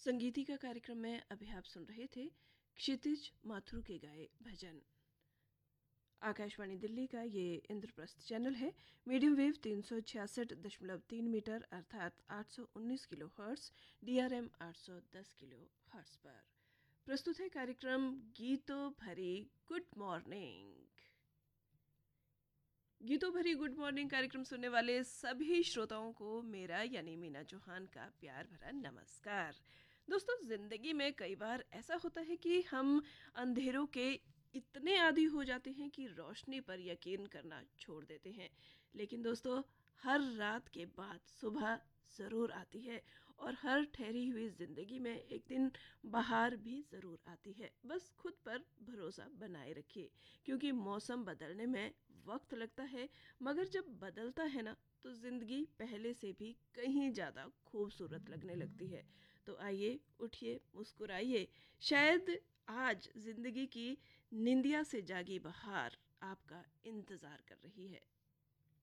संगीति का कार्यक्रम में अभी आप सुन रहे थे क्षितिज माथुर के गाए भजन। आकाशवाणी दिल्ली का ये इंद्रप्रस्थ चैनल है। मीडियम वेव 366.3 मीटर अर्थात 819 kilo hertz, DRM 810 kilo hertz पर प्रस्तुत है कार्यक्रम गीतों भरी गुड मॉर्निंग। गीतों भरी गुड मॉर्निंग कार्यक्रम सुनने वाले सभी श्रोताओं को मेरा यानी मीना चौहान का प्यार भरा नमस्कार। दोस्तों, जिंदगी में कई बार ऐसा होता है कि हम अंधेरों के इतने आदी हो जाते हैं कि रोशनी पर यकीन करना छोड़ देते हैं। लेकिन दोस्तों, हर रात के बाद सुबह ज़रूर आती है और हर ठहरी हुई ज़िंदगी में एक दिन बाहर भी ज़रूर आती है। बस खुद पर भरोसा बनाए रखिए, क्योंकि मौसम बदलने में वक्त लगता है, मगर जब बदलता है ना तो ज़िंदगी पहले से भी कहीं ज़्यादा खूबसूरत लगने लगती है। तो आइए, उठिए, मुस्कुराइए। शायद आज ज़िंदगी की निंदिया से जागी बहार आपका इंतज़ार कर रही है।